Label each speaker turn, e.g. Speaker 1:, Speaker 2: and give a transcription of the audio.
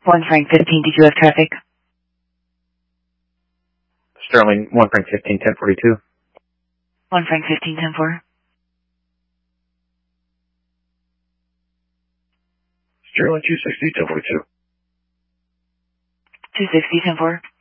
Speaker 1: 1 Frank 15, did you have traffic?
Speaker 2: Sterling, 1 Frank 15, 1042.
Speaker 1: 1 Frank 15, 10-4.
Speaker 2: Sterling, 260, 1042.
Speaker 1: 260, 10-4.